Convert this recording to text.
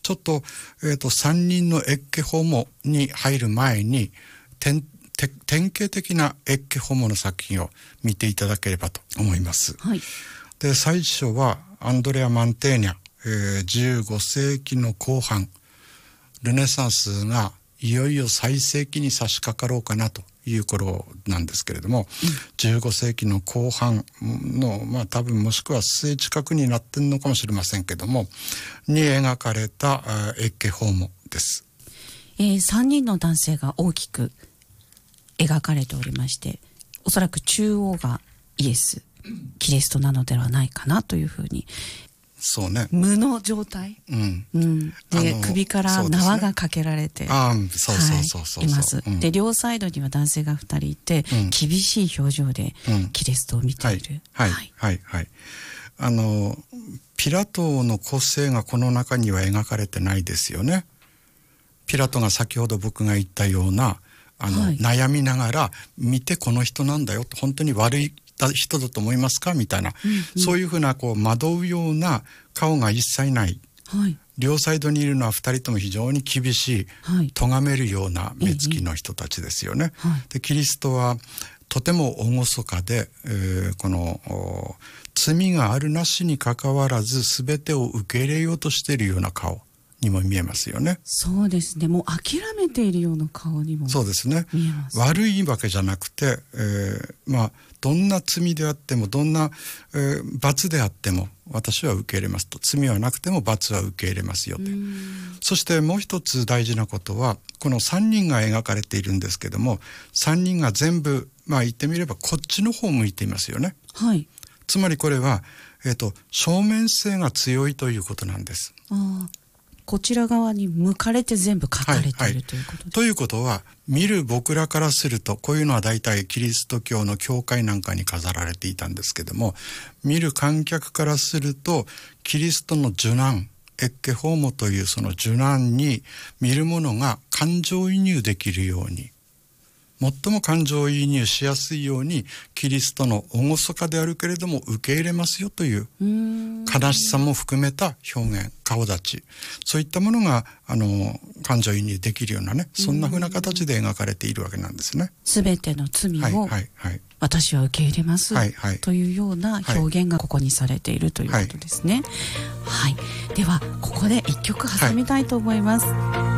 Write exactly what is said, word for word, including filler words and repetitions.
ちょっと、えーと、三人のエッケホモに入る前に典型的なエッケホモの作品を見ていただければと思います。 はい、 で最初はアンドレア・マンテーニャ、えー、じゅうご世紀の後半、ルネサンスがいよいよ最盛期に差し掛かろうかなという頃なんですけれども、うん、じゅうご世紀の後半の、まあ多分もしくは末近くになってるのかもしれませんけどもに描かれたエッケホーモです。 えー、さんにんの男性が大きく描かれておりまして、おそらく中央がイエス、キリストなのではないかなというふうに。 そうね、 無の状態、 うんうん、で首から縄がかけられて、 あ、そうそうそうそう、 はい、います、うん、で両サイドには男性がふたりいて、うん、厳しい表情でキリストを見ている、 はいはいはい、はい、あのピラトの個性がこの中には描かれてないですよね。ピラトが先ほど僕が言ったようなあの、はい、悩みながら見て、この人なんだよと、本当に悪い人だと思いますかみたいな、うんうん、そういうふうなこう惑うような顔が一切ない、はい、両サイドにいるのはふたりとも非常に厳しい、はい、咎めるような目つきの人たちですよね、はい、でキリストはとても厳かで、えー、この罪があるなしにかかわらず全てを受け入れようとしているような顔にも見えますよね。 そうですね、もう諦めているような顔にも見えます。 そうですね、悪いわけじゃなくて、えー、まあどんな罪であってもどんな、えー、罰であっても私は受け入れますと、罪はなくても罰は受け入れますよと。そしてもう一つ大事なことは、このさんにんが描かれているんですけども、さんにんが全部まあ言ってみればこっちの方を向いていますよね、はい、つまりこれは、えーと、正面性が強いということなんです。 あ、こちら側に向かれて全部書かれている、はいはい、ということです。 ということは、見る僕らからすると、こういうのは大体キリスト教の教会なんかに飾られていたんですけども、見る観客からするとキリストの受難、エッケホーモというその受難に見るものが感情移入できるように、最も感情移入しやすいようにキリストの厳かであるけれども受け入れますよという悲しさも含めた表現、顔立ち、そういったものがあの感情移入できるようなね、そんな風な形で描かれているわけなんですね。 すべての罪を私は受け入れます、はいはい、というような表現がここにされているということですね。はい、はい、ではここで一曲挟みたいと思います。はい。